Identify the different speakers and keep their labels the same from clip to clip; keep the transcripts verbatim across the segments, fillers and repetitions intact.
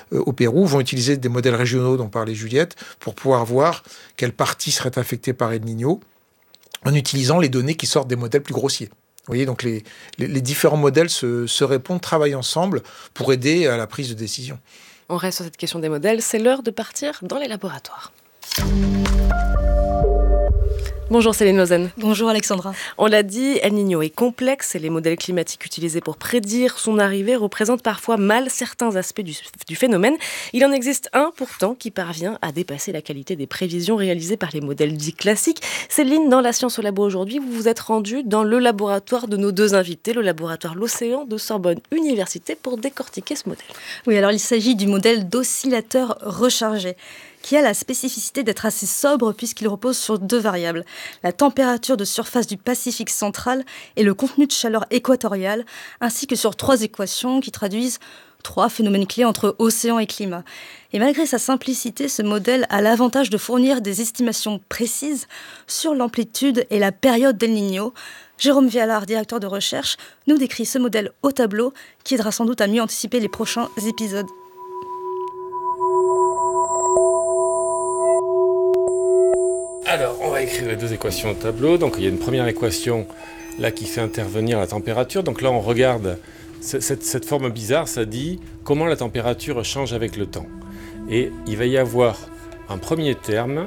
Speaker 1: euh, au Pérou vont utiliser des modèles régionaux dont parlait Juliette pour pouvoir voir quelle partie serait affectée par El Niño en utilisant les données qui sortent des modèles plus grossiers. Vous voyez, donc les, les, les différents modèles se, se répondent, travaillent ensemble pour aider à la prise de décision.
Speaker 2: On reste sur cette question des modèles, c'est l'heure de partir dans les laboratoires. Bonjour Céline Lausanne.
Speaker 3: Bonjour Alexandra.
Speaker 2: On l'a dit, El Niño est complexe et les modèles climatiques utilisés pour prédire son arrivée représentent parfois mal certains aspects du, du phénomène. Il en existe un pourtant qui parvient à dépasser la qualité des prévisions réalisées par les modèles dits classiques. Céline, dans La Science au Labo aujourd'hui, vous vous êtes rendue dans le laboratoire de nos deux invités, le laboratoire L'Océan de Sorbonne Université, pour décortiquer ce modèle.
Speaker 3: Oui, alors il s'agit du modèle d'oscillateur rechargé, qui a la spécificité d'être assez sobre puisqu'il repose sur deux variables, la température de surface du Pacifique central et le contenu de chaleur équatoriale, ainsi que sur trois équations qui traduisent trois phénomènes clés entre océan et climat. Et malgré sa simplicité, ce modèle a l'avantage de fournir des estimations précises sur l'amplitude et la période d'El Niño. Jérôme Vialard, directeur de recherche, nous décrit ce modèle au tableau qui aidera sans doute à mieux anticiper les prochains épisodes.
Speaker 4: Alors, on va écrire les deux équations au tableau. Donc, il y a une première équation là qui fait intervenir la température. Donc là, on regarde cette, cette forme bizarre, ça dit comment la température change avec le temps. Et il va y avoir un premier terme,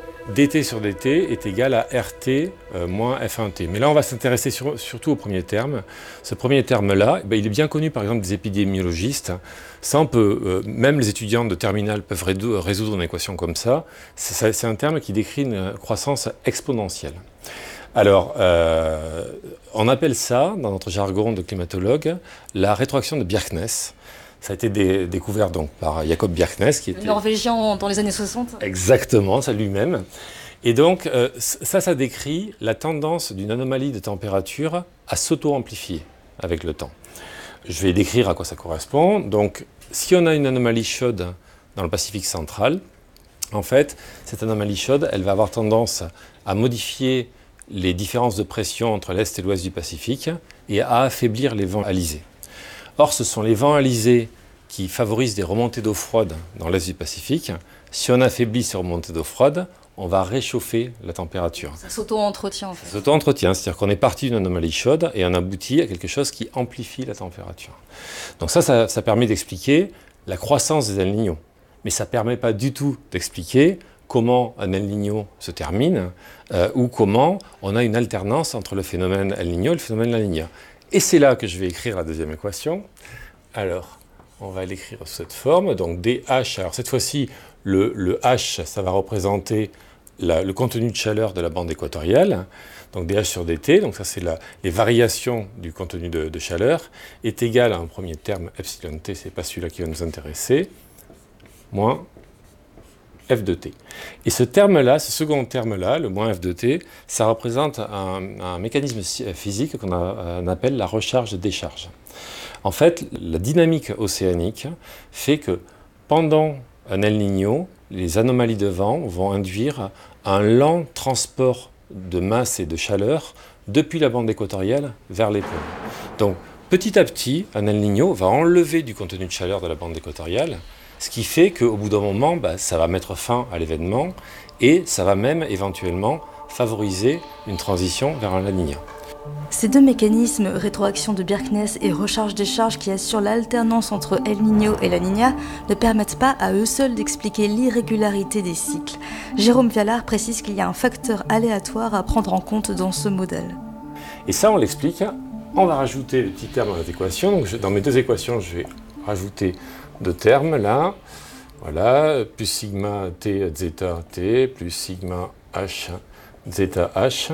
Speaker 4: dt sur dt est égal à rt euh, moins f un t. Mais là, on va s'intéresser sur, surtout au premier terme. Ce premier terme-là, eh bien, il est bien connu par exemple des épidémiologistes. Ça, on peut, euh, même les étudiants de terminale peuvent résoudre, résoudre une équation comme ça. C'est, c'est un terme qui décrit une croissance exponentielle. Alors, euh, on appelle ça, dans notre jargon de climatologue, la rétroaction de Bjerknes. Ça a été dé- découvert donc par Jacob Bjerknes, qui était...
Speaker 3: Norvégien dans les années soixante.
Speaker 4: Exactement, ça lui-même. Et donc, euh, ça, ça décrit la tendance d'une anomalie de température à s'auto-amplifier avec le temps. Je vais décrire à quoi ça correspond. Donc, si on a une anomalie chaude dans le Pacifique central, en fait, cette anomalie chaude, elle va avoir tendance à modifier les différences de pression entre l'Est et l'Ouest du Pacifique et à affaiblir les vents alizés. Or, ce sont les vents alizés qui favorisent des remontées d'eau froide dans l'Est du Pacifique. Si on affaiblit ces remontées d'eau froide, on va réchauffer la température.
Speaker 3: Ça s'auto-entretient en fait.
Speaker 4: Ça s'auto-entretient, c'est-à-dire qu'on est parti d'une anomalie chaude et on aboutit à quelque chose qui amplifie la température. Donc ça, ça, ça permet d'expliquer la croissance des El Niño. Mais ça ne permet pas du tout d'expliquer comment un El Niño se termine euh, ou comment on a une alternance entre le phénomène El Niño et le phénomène La Niña. Et c'est là que je vais écrire la deuxième équation. Alors, on va l'écrire sous cette forme. Donc dH, alors cette fois-ci, le, le H, ça va représenter la, le contenu de chaleur de la bande équatoriale. Donc dH sur dt, donc ça c'est la, les variations du contenu de, de chaleur, est égal à un premier terme, epsilon t, c'est pas celui-là qui va nous intéresser, moins f de t. Et ce terme-là, ce second terme-là, le moins f de t, ça représente un, un mécanisme physique qu'on a, on appelle la recharge-décharge. En fait, la dynamique océanique fait que pendant un El Niño, les anomalies de vent vont induire un lent transport de masse et de chaleur depuis la bande équatoriale vers les pôles. Donc, petit à petit, un El Niño va enlever du contenu de chaleur de la bande équatoriale, ce qui fait qu'au bout d'un moment, bah, ça va mettre fin à l'événement et ça va même éventuellement favoriser une transition vers un La Niña.
Speaker 3: Ces deux mécanismes, rétroaction de Bjerknes et recharge-décharge qui assurent l'alternance entre El Niño et La Niña, ne permettent pas à eux seuls d'expliquer l'irrégularité des cycles. Jérôme Vialard précise qu'il y a un facteur aléatoire à prendre en compte dans ce modèle.
Speaker 4: Et ça, on l'explique. On va rajouter le petit terme dans cette équation. Donc, je, dans mes deux équations, je vais rajouter deux termes là. Voilà, plus sigma t zeta t, plus sigma h zeta h.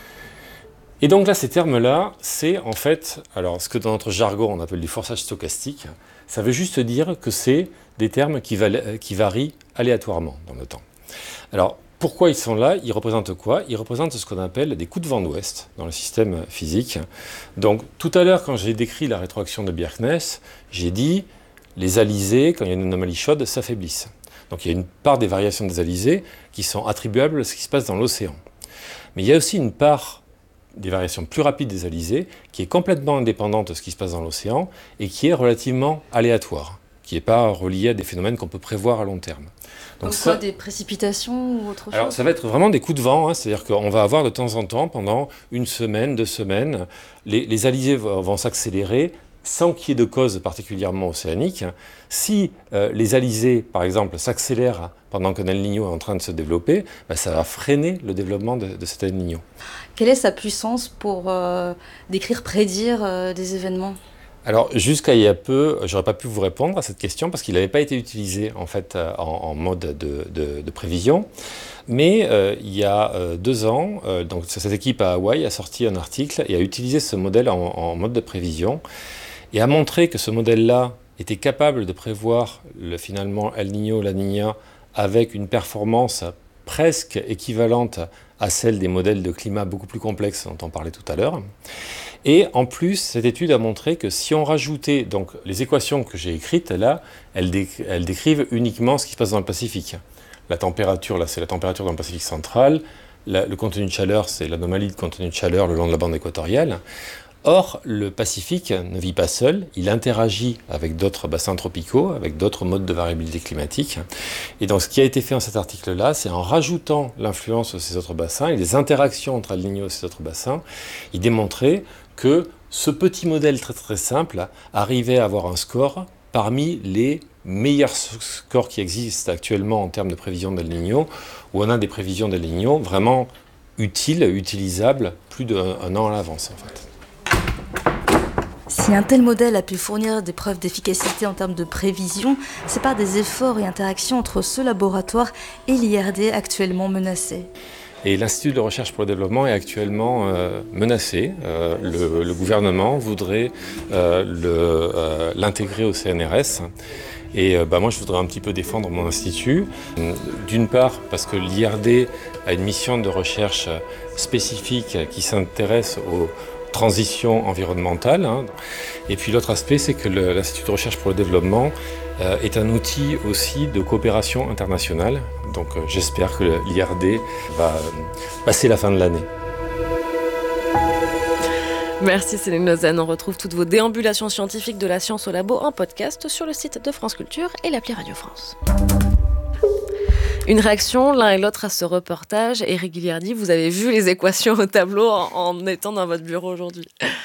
Speaker 4: Et donc là, ces termes-là, c'est en fait, alors ce que dans notre jargon on appelle du forçage stochastique, ça veut juste dire que c'est des termes qui, val- qui varient aléatoirement dans le temps. Alors, pourquoi ils sont là? Ils représentent quoi? Ils représentent ce qu'on appelle des coups de vent d'ouest dans le système physique. Donc, tout à l'heure, quand j'ai décrit la rétroaction de Bjerknes, j'ai dit les alizés, quand il y a une anomalie chaude, s'affaiblissent. Donc, il y a une part des variations des alizés qui sont attribuables à ce qui se passe dans l'océan. Mais il y a aussi une part des variations plus rapides des alizés, qui est complètement indépendante de ce qui se passe dans l'océan et qui est relativement aléatoire. qui n'est pas relié à des phénomènes qu'on peut prévoir à long terme.
Speaker 3: Donc, Donc ça, quoi, des précipitations ou autre chose?
Speaker 4: Alors ça va être vraiment des coups de vent, hein, c'est-à-dire qu'on va avoir de temps en temps, pendant une semaine, deux semaines, les, les alizés vont, vont s'accélérer sans qu'il y ait de cause particulièrement océanique. Si euh, les alizés, par exemple, s'accélèrent pendant qu'un El Niño est en train de se développer, ben, ça va freiner le développement de, de cet El Niño.
Speaker 3: Quelle est sa puissance pour euh, décrire, prédire euh, des événements ?
Speaker 4: Alors, jusqu'à il y a peu, j'aurais pas pu vous répondre à cette question parce qu'il n'avait pas été utilisé en fait en, en mode de, de, de prévision. Mais euh, il y a euh, deux ans, euh, donc cette équipe à Hawaï a sorti un article et a utilisé ce modèle en, en mode de prévision et a montré que ce modèle-là était capable de prévoir le, finalement El Niño, La Niña avec une performance presque équivalente à celle des modèles de climat beaucoup plus complexes dont on parlait tout à l'heure. Et en plus, cette étude a montré que si on rajoutait, donc les équations que j'ai écrites là, elles, dé, elles décrivent uniquement ce qui se passe dans le Pacifique. La température, là, c'est la température dans le Pacifique central. La, le contenu de chaleur, c'est l'anomalie de contenu de chaleur le long de la bande équatoriale. Or, le Pacifique ne vit pas seul, il interagit avec d'autres bassins tropicaux, avec d'autres modes de variabilité climatique. Et donc, ce qui a été fait dans cet article-là, c'est en rajoutant l'influence de ces autres bassins et les interactions entre El Niño et ces autres bassins, il démontrait que ce petit modèle très très simple arrivait à avoir un score parmi les meilleurs scores qui existent actuellement en termes de prévision d'El Niño, où on a des prévisions d'El Niño vraiment utiles, utilisables, plus d'un an à l'avance en fait.
Speaker 3: Si un tel modèle a pu fournir des preuves d'efficacité en termes de prévision, c'est par des efforts et interactions entre ce laboratoire et l'I R D actuellement menacé.
Speaker 4: Et l'Institut de recherche pour le développement est actuellement euh, menacé. Euh, le, le gouvernement voudrait euh, le, euh, l'intégrer au C N R S. Et euh, bah, moi, je voudrais un petit peu défendre mon institut. D'une part, parce que l'I R D a une mission de recherche spécifique qui s'intéresse aux transition environnementale. Hein. Et puis l'autre aspect, c'est que le, l'Institut de recherche pour le développement euh, est un outil aussi de coopération internationale. Donc euh, j'espère que l'I R D va euh, passer la fin de l'année.
Speaker 2: Merci Céline Lausanne. On retrouve toutes vos déambulations scientifiques de la science au labo en podcast sur le site de France Culture et l'appli Radio France. Une réaction l'un et l'autre à ce reportage. Éric Ghilardi, vous avez vu les équations au tableau en, en étant dans votre bureau aujourd'hui.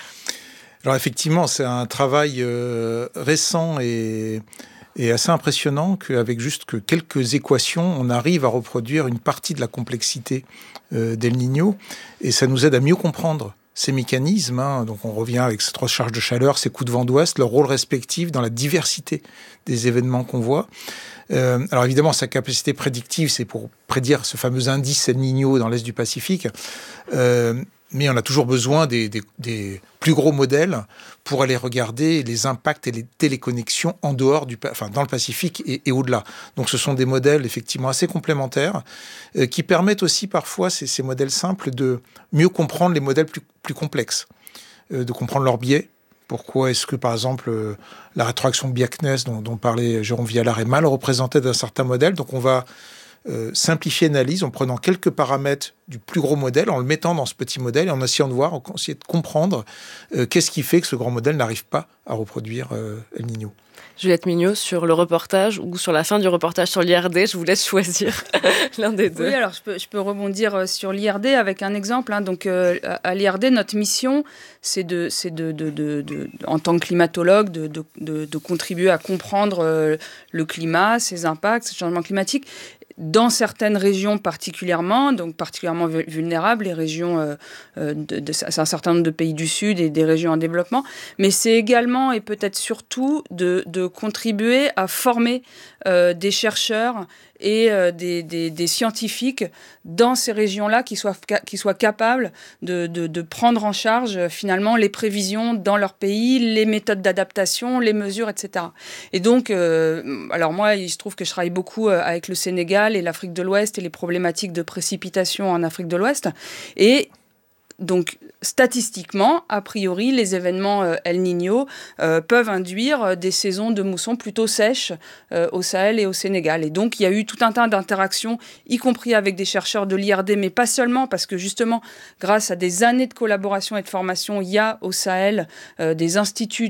Speaker 1: Alors effectivement, c'est un travail euh, récent et, et assez impressionnant qu'avec juste que quelques équations, on arrive à reproduire une partie de la complexité euh, d'El Niño et ça nous aide à mieux comprendre ces mécanismes. Hein. Donc on revient avec ces trois charges de chaleur, ces coups de vent d'ouest, leur rôle respectif dans la diversité des événements qu'on voit. Euh, alors évidemment, sa capacité prédictive, c'est pour prédire ce fameux indice El Niño dans l'est du Pacifique. Euh, mais on a toujours besoin des, des, des plus gros modèles pour aller regarder les impacts et les téléconnexions en dehors du, enfin dans le Pacifique et, et au-delà. Donc ce sont des modèles effectivement assez complémentaires euh, qui permettent aussi parfois ces, ces modèles simples de mieux comprendre les modèles plus, plus complexes, euh, de comprendre leurs biais. Pourquoi est-ce que, par exemple, euh, la rétroaction Bjerknes, dont, dont parlait Jérôme Vialard, est mal représentée d'un certain modèle. Donc, on va euh, simplifier l'analyse en prenant quelques paramètres du plus gros modèle, en le mettant dans ce petit modèle et en essayant de voir, en essayant de comprendre euh, qu'est-ce qui fait que ce grand modèle n'arrive pas à reproduire euh, El Niño.
Speaker 2: Juliette Mignot, sur le reportage ou sur la fin du reportage sur l'I R D, je vous laisse choisir l'un des deux.
Speaker 5: Oui, alors je peux, je peux rebondir sur l'I R D avec un exemple. Hein. Donc, euh, à l'I R D, notre mission, c'est, de, c'est de, de, de, de, en tant que climatologue, de, de, de, de contribuer à comprendre euh, le climat, ses impacts, ses changements climatiques. Dans certaines régions particulièrement, donc particulièrement vulnérables, les régions, euh, de, de, c'est un certain nombre de pays du Sud et des régions en développement, mais c'est également et peut-être surtout de, de contribuer à former euh, des chercheurs et euh, des, des, des scientifiques dans ces régions-là qui soient, qui soient capables de, de, de prendre en charge finalement les prévisions dans leur pays, les méthodes d'adaptation, les mesures, et cetera. Et donc, euh, alors moi, il se trouve que je travaille beaucoup avec le Sénégal et l'Afrique de l'Ouest et les problématiques de précipitation en Afrique de l'Ouest. Et donc, statistiquement, a priori, les événements euh, El Niño euh, peuvent induire des saisons de mousson plutôt sèches euh, au Sahel et au Sénégal. Et donc, il y a eu tout un tas d'interactions, y compris avec des chercheurs de l'I R D, mais pas seulement, parce que justement, grâce à des années de collaboration et de formation, il y a au Sahel euh, des instituts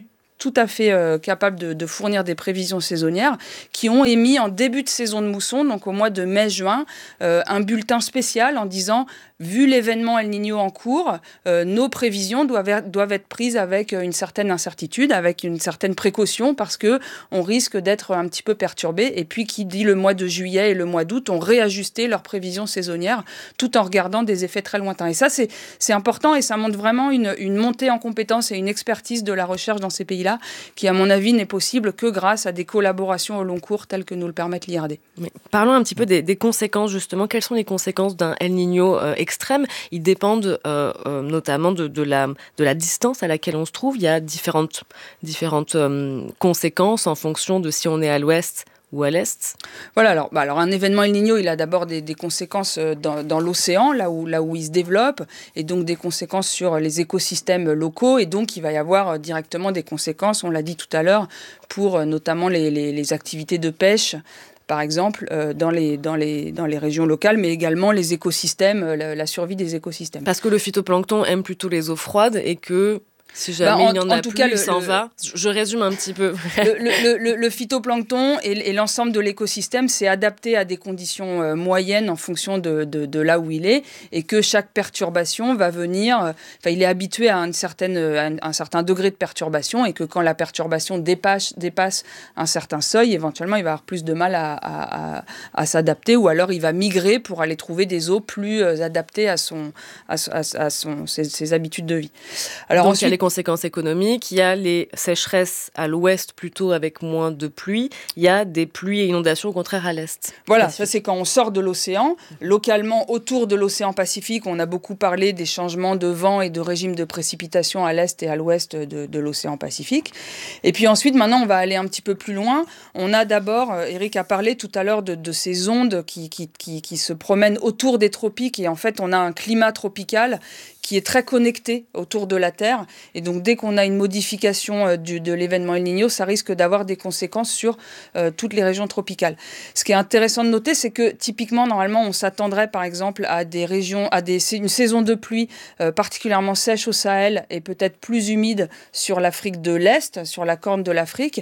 Speaker 5: tout à fait euh, capables de, de fournir des prévisions saisonnières, qui ont émis en début de saison de mousson, donc au mois de mai-juin, euh, un bulletin spécial en disant vu l'événement El Niño en cours, euh, nos prévisions doivent être, doivent être prises avec une certaine incertitude, avec une certaine précaution, parce que on risque d'être un petit peu perturbé. Et puis, qui dit le mois de juillet et le mois d'août ont réajusté leurs prévisions saisonnières, tout en regardant des effets très lointains. Et ça, c'est, c'est important et ça montre vraiment une, une montée en compétences et une expertise de la recherche dans ces pays-là, qui, à mon avis, n'est possible que grâce à des collaborations au long cours telles que nous le permettent l'I R D.
Speaker 2: Mais parlons un petit peu des, des conséquences, justement. Quelles sont les conséquences d'un El Niño euh, extrême? Ils dépendent euh, euh, notamment de, de, la, de la distance à laquelle on se trouve. Il y a différentes, différentes euh, conséquences en fonction de si on est à l'ouest ou à l'est.
Speaker 5: Voilà, alors, bah, alors un événement El Niño, il a d'abord des, des conséquences dans, dans l'océan, là où, là où il se développe, et donc des conséquences sur les écosystèmes locaux, et donc il va y avoir directement des conséquences, on l'a dit tout à l'heure, pour notamment les, les, les activités de pêche, par exemple, euh, dans, les, dans, les, dans les régions locales, mais également les écosystèmes, la, la survie des écosystèmes.
Speaker 2: Parce que le phytoplancton aime plutôt les eaux froides et que si jamais bah en, il n'y en a en tout plus, cas, le, il s'en le, va. Je résume un petit peu.
Speaker 5: le, le, le, le phytoplancton et, et l'ensemble de l'écosystème s'est adapté à des conditions euh, moyennes en fonction de, de, de là où il est, et que chaque perturbation va venir... Enfin, euh, il est habitué à, une certaine, à un, un certain degré de perturbation, et que quand la perturbation dépasse, dépasse un certain seuil, éventuellement, il va avoir plus de mal à, à, à, à s'adapter, ou alors il va migrer pour aller trouver des eaux plus euh, adaptées à, son, à, à, à son, ses, ses habitudes de vie.
Speaker 2: Alors, donc, ensuite, conséquences économiques, il y a les sécheresses à l'ouest plutôt avec moins de pluie, il y a des pluies et inondations au contraire à l'est.
Speaker 5: Voilà, ça c'est quand on sort de l'océan. Localement, autour de l'océan Pacifique, on a beaucoup parlé des changements de vent et de régime de précipitation à l'est et à l'ouest de, de l'océan Pacifique. Et puis ensuite, maintenant, on va aller un petit peu plus loin. On a d'abord, Eric a parlé tout à l'heure de, de ces ondes qui, qui, qui, qui se promènent autour des tropiques, et en fait, on a un climat tropical qui est très connecté autour de la Terre. Et donc, dès qu'on a une modification euh, du, de l'événement El Niño, ça risque d'avoir des conséquences sur euh, toutes les régions tropicales. Ce qui est intéressant de noter, c'est que typiquement, normalement, on s'attendrait, par exemple, à des régions, à des, une saison de pluie euh, particulièrement sèche au Sahel et peut-être plus humide sur l'Afrique de l'Est, sur la corne de l'Afrique.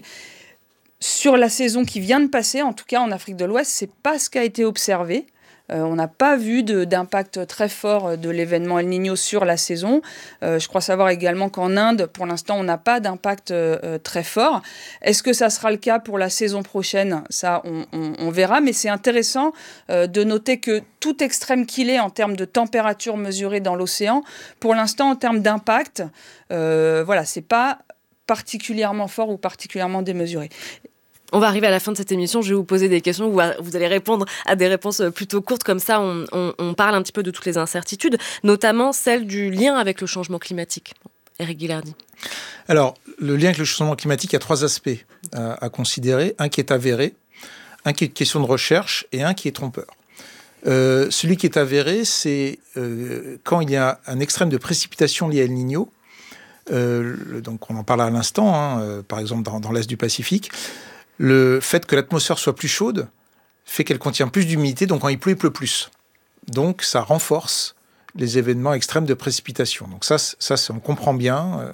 Speaker 5: Sur la saison qui vient de passer, en tout cas en Afrique de l'Ouest, c'est pas ce qui a été observé. Euh, on n'a pas vu de, d'impact très fort de l'événement El Niño sur la saison. Euh, je crois savoir également qu'en Inde, pour l'instant, on n'a pas d'impact euh, très fort. Est-ce que ça sera le cas pour la saison prochaine ? Ça, on, on, on verra. Mais c'est intéressant euh, de noter que tout extrême qu'il est en termes de température mesurée dans l'océan, pour l'instant, en termes d'impact, euh, voilà, c'est pas particulièrement fort ou particulièrement démesuré.
Speaker 2: On va arriver à la fin de cette émission, je vais vous poser des questions, vous, vous allez répondre à des réponses plutôt courtes, comme ça on, on, on parle un petit peu de toutes les incertitudes, notamment celle du lien avec le changement climatique. Éric Guillardi.
Speaker 1: Alors, le lien avec le changement climatique, il y a trois aspects à, à considérer. Un qui est avéré, un qui est une question de recherche et un qui est trompeur. Euh, celui qui est avéré, c'est euh, quand il y a un extrême de précipitation lié à El Niño, euh, le, donc on en parle à l'instant, hein, euh, par exemple dans, dans l'est du Pacifique. Le fait que l'atmosphère soit plus chaude fait qu'elle contient plus d'humidité, donc quand il pleut, il pleut plus. Donc ça renforce les événements extrêmes de précipitation. Donc ça, ça on comprend bien.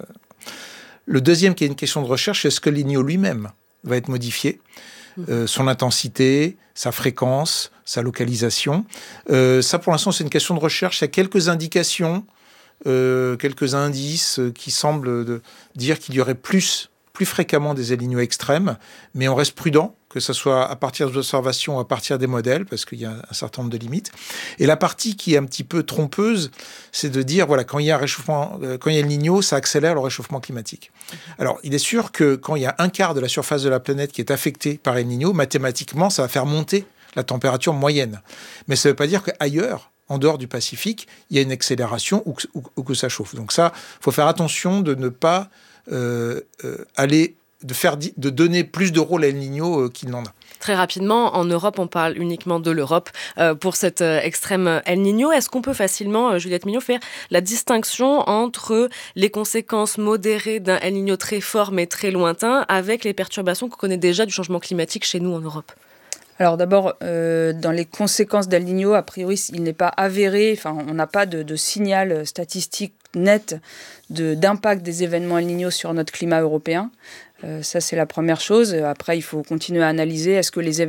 Speaker 1: Le deuxième, qui est une question de recherche, c'est est-ce que l'El Niño lui-même va être modifié ? Euh, son intensité, sa fréquence, sa localisation. Euh, ça, pour l'instant, c'est une question de recherche. Il y a quelques indications, euh, quelques indices qui semblent de dire qu'il y aurait plus plus fréquemment des El Niño extrêmes, mais on reste prudent, que ce soit à partir des observations ou à partir des modèles, parce qu'il y a un certain nombre de limites. Et la partie qui est un petit peu trompeuse, c'est de dire, voilà, quand il y a un réchauffement, euh, quand il y a El Niño, ça accélère le réchauffement climatique. Alors, il est sûr que quand il y a un quart de la surface de la planète qui est affectée par El Niño, mathématiquement, ça va faire monter la température moyenne. Mais ça ne veut pas dire qu'ailleurs, en dehors du Pacifique, il y a une accélération ou que, ou, ou que ça chauffe. Donc ça, il faut faire attention de ne pas Euh, euh, aller de faire di- de donner plus de rôle à El Niño euh, qu'il n'en a.
Speaker 2: Très rapidement, en Europe, on parle uniquement de l'Europe euh, pour cet euh, extrême El Niño. Est-ce qu'on peut facilement, euh, Juliette Mignot, faire la distinction entre les conséquences modérées d'un El Niño très fort mais très lointain avec les perturbations qu'on connaît déjà du changement climatique chez nous en Europe ?
Speaker 5: Alors d'abord, euh, dans les conséquences d'El Niño, a priori, il n'est pas avéré, enfin, on n'a pas de, de signal statistique nette de, d'impact des événements El Niño sur notre climat européen. Euh, ça, c'est la première chose. Après, il faut continuer à analyser est-ce que les événements